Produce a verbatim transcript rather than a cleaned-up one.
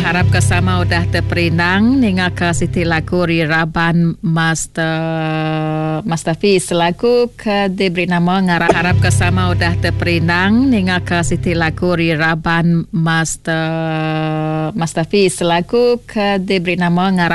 harap kesama udah terperinang ninga ke Siti lagu Riraban Master Master Fiz lagu ke diberi nama ngarap harap kesama udah terperinang ninga ke Siti lagu Riraban Master Master Fiz lagu ke diberi nama ngarap